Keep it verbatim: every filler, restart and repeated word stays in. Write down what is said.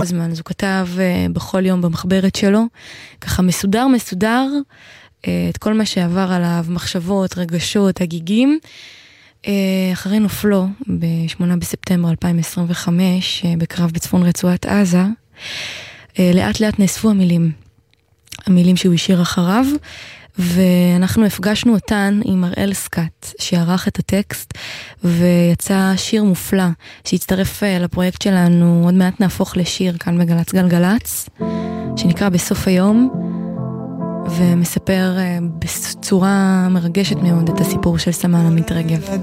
הזמן, אז הוא כתב בכל יום במחברת שלו, ככה מסודר מסודר, את כל מה שעבר עליו, מחשבות, רגשות, הגיגים, אחרי נופלו ב-שמונה בספטמבר אלפיים עשרים וחמש, בקרב בצפון רצועת עזה, לאט לאט נאספו המילים, המילים שהוא השאיר אחריו, ואנחנו הפגשנו אותן עם אראל סקאט, שערך את הטקסט, ויצא שיר מופלא, שהצטרף לפרויקט שלנו, עוד מעט נהפוך לשיר כאן בגלץ גלגלץ, שנקרא בסוף היום, ומספר בצורה מרגשת מאוד את הסיפור של סמל עמית רגב.